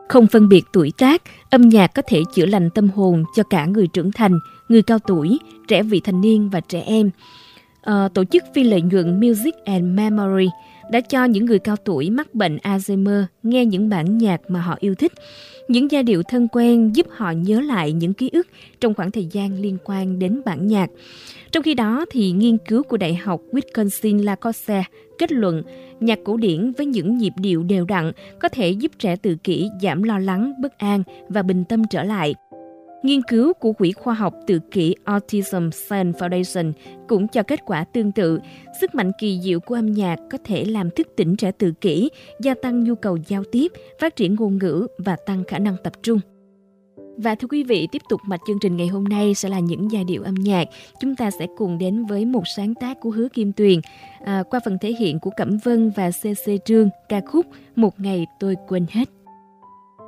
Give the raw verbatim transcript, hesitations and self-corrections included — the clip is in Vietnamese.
Không phân biệt tuổi tác, âm nhạc có thể chữa lành tâm hồn cho cả người trưởng thành, người cao tuổi, trẻ vị thành niên và trẻ em. À, tổ chức phi lợi nhuận Music and Memory đã cho những người cao tuổi mắc bệnh Alzheimer nghe những bản nhạc mà họ yêu thích. Những giai điệu thân quen giúp họ nhớ lại những ký ức trong khoảng thời gian liên quan đến bản nhạc. Trong khi đó, thì nghiên cứu của Đại học Wisconsin-La Crosse kết luận nhạc cổ điển với những nhịp điệu đều đặn có thể giúp trẻ tự kỷ giảm lo lắng, bất an và bình tâm trở lại. Nghiên cứu của Quỹ khoa học tự kỷ Autism Science Foundation cũng cho kết quả tương tự. Sức mạnh kỳ diệu của âm nhạc có thể làm thức tỉnh trẻ tự kỷ, gia tăng nhu cầu giao tiếp, phát triển ngôn ngữ và tăng khả năng tập trung. Và thưa quý vị, tiếp tục mạch chương trình ngày hôm nay sẽ là những giai điệu âm nhạc. Chúng ta sẽ cùng đến với một sáng tác của Hứa Kim Tuyền à, qua phần thể hiện của Cẩm Vân và xê xê Trương, ca khúc Một Ngày Tôi Quên Hết.